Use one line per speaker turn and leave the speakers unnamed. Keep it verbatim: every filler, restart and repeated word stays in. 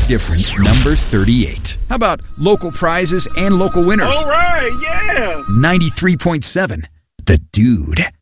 difference number thirty-eight. How about local prizes and local winners?
All right, yeah.
ninety-three point seven, The Dude.